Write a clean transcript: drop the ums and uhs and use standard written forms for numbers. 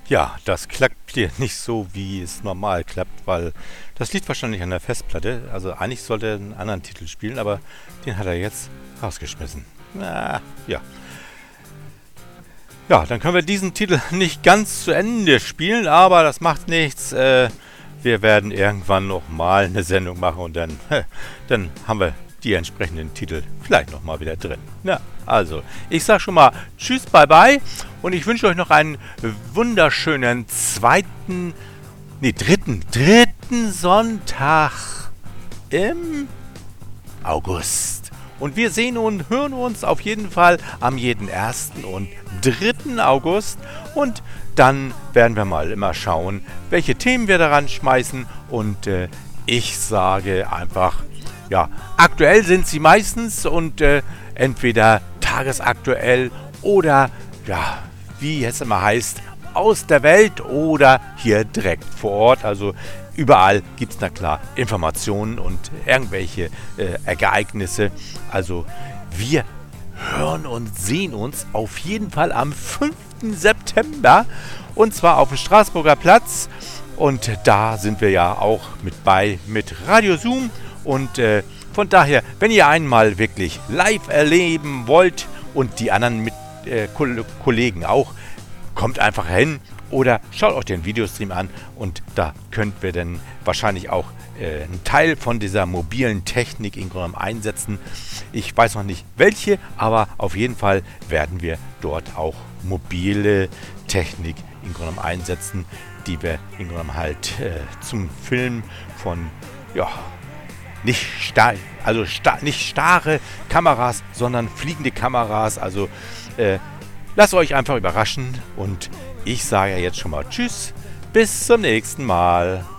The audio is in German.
Ja, das klappt hier nicht so, wie es normal klappt, weil das liegt wahrscheinlich an der Festplatte. Also eigentlich sollte er einen anderen Titel spielen, aber den hat er jetzt rausgeschmissen. Na, ja. Ja, dann können wir diesen Titel nicht ganz zu Ende spielen, aber das macht nichts. Wir werden irgendwann nochmal eine Sendung machen und dann haben wir die entsprechenden Titel vielleicht nochmal wieder drin. Na, also, ich sag schon mal Tschüss, bye bye und ich wünsche euch noch einen wunderschönen dritten Sonntag im August. Und wir sehen und hören uns auf jeden Fall am jeden 1. und 3. August. Und dann werden wir mal immer schauen, welche Themen wir daran schmeißen. Und ich sage einfach, ja, aktuell sind sie meistens und entweder tagesaktuell oder, ja, wie es immer heißt, aus der Welt oder hier direkt vor Ort. Also überall gibt es na klar Informationen und irgendwelche Ereignisse. Also wir hören und sehen uns auf jeden Fall am 5. September und zwar auf dem Straßburger Platz. Und da sind wir ja auch mit Radio Zoom. Und von daher, wenn ihr einmal wirklich live erleben wollt und die anderen Kollegen auch, kommt einfach hin oder schaut euch den Videostream an und da könnt wir dann wahrscheinlich auch einen Teil von dieser mobilen Technik in Grunde genommen einsetzen. Ich weiß noch nicht welche, aber auf jeden Fall werden wir dort auch mobile Technik in Grunde genommen einsetzen, die wir in Grunde genommen halt zum Film von, ja, nicht starre Kameras, sondern fliegende Kameras. Also lasst euch einfach überraschen und ich sage jetzt schon mal Tschüss, bis zum nächsten Mal.